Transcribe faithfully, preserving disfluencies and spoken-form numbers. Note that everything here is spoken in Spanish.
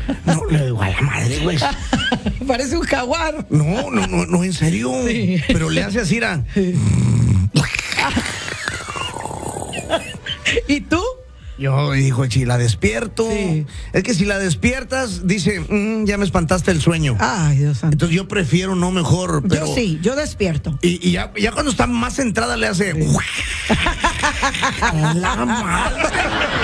No, le digo, a la madre, güey. Parece un jaguar. No, no, no, no, en serio. Sí. Pero le hace así, era. ¿Y tú? Yo dijo, si la despierto. Sí. Es que si la despiertas, dice, "Mm, ya me espantaste el sueño". Ay, Dios santo. Entonces yo prefiero no mejor, pero. Yo sí, yo despierto. Y, y ya, ya cuando está más centrada le hace. A la madre.